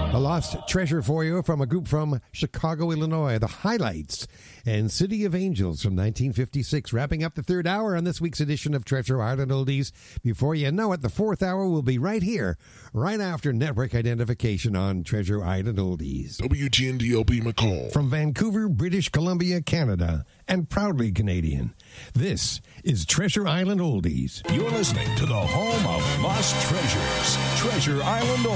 A lost treasure for you from a group from Chicago, Illinois. The Highlights and City of Angels from 1956. Wrapping up the third hour on this week's edition of Treasure Island Oldies. Before you know it, the fourth hour will be right here, right after network identification on Treasure Island Oldies. WTND-LP McCall. From Vancouver, British Columbia, Canada, and proudly Canadian, this is Treasure Island Oldies. You're listening to the home of lost treasures, Treasure Island Oldies.